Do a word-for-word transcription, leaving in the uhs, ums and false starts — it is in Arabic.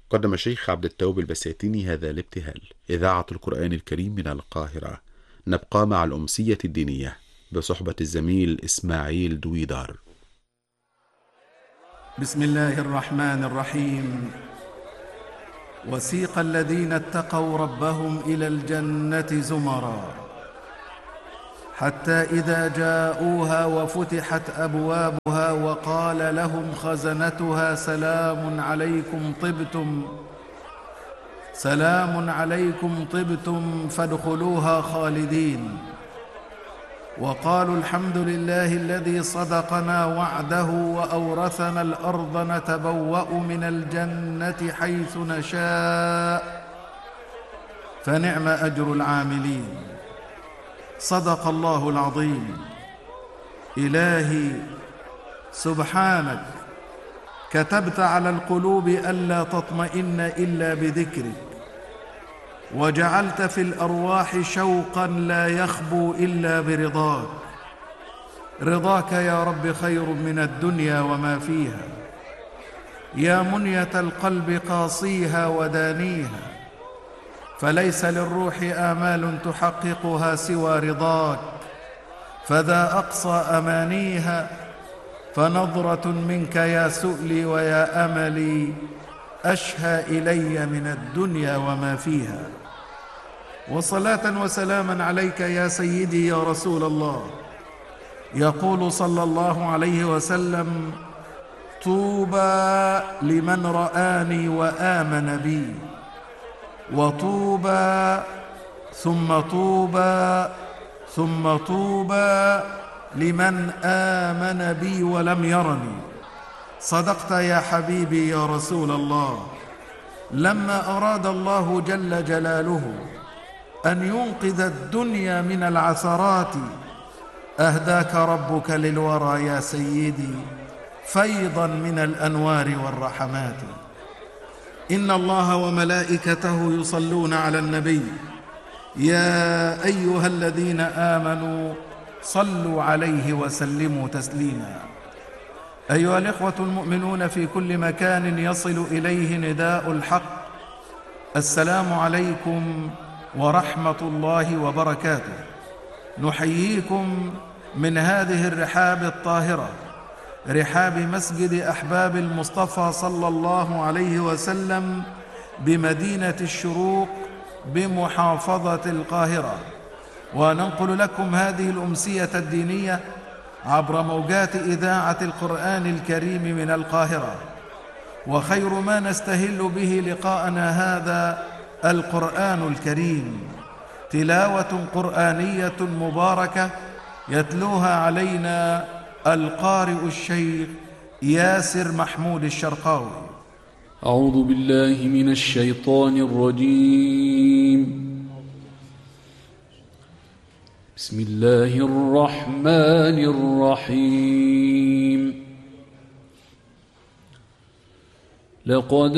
قدم الشيخ عبد التواب البساتيني هذا الابتهال. إذاعة القرآن الكريم من القاهرة. نبقى مع الأمسية الدينية بصحبة الزميل إسماعيل دويدار. بسم الله الرحمن الرحيم. وسيق الذين اتقوا ربهم إلى الجنة زمرا حتى إذا جاءوها وفتحت أبوابها وقال لهم خزنتها سلام عليكم طبتم سلام عليكم طبتم فادخلوها خالدين وقالوا الحمد لله الذي صدقنا وعده وأورثنا الأرض نتبوأ من الجنة حيث نشاء فنعم أجر العاملين. صدق الله العظيم. إلهي سبحانك كتبت على القلوب ألا تطمئن إلا بذكرك، وجعلت في الأرواح شوقا لا يخبو إلا برضاك. رضاك يا رب خير من الدنيا وما فيها، يا منية القلب قاصيها ودانيها، فليس للروح آمال تحققها سوى رضاك، فذا أقصى أمانيها، فنظرة منك يا سؤلي ويا أملي أشهى إلي من الدنيا وما فيها. وصلاة وسلاما عليك يا سيدي يا رسول الله. يقول صلى الله عليه وسلم: طوبى لمن رآني وآمن بي، وطوبى ثم طوبى ثم طوبى لمن آمن بي ولم يرني. صدقت يا حبيبي يا رسول الله. لما أراد الله جل جلاله أن ينقذ الدنيا من العثرات أهداك ربك للورى يا سيدي فيضا من الأنوار والرحمات. إن الله وملائكته يصلون على النبي يا أيها الذين آمنوا صلوا عليه وسلموا تسليما. أيها الإخوة المؤمنون في كل مكان يصل إليه نداء الحق، السلام عليكم ورحمة الله وبركاته. نحييكم من هذه الرحاب الطاهرة، رحاب مسجد أحباب المصطفى صلى الله عليه وسلم بمدينة الشروق بمحافظة القاهرة، وننقل لكم هذه الأمسية الدينية عبر موجات إذاعة القرآن الكريم من القاهرة. وخير ما نستهل به لقاءنا هذا القرآن الكريم، تلاوة قرآنية مباركة يتلوها علينا القارئ الشيخ ياسر محمود الشرقاوي. أعوذ بالله من الشيطان الرجيم. بسم الله الرحمن الرحيم. لقد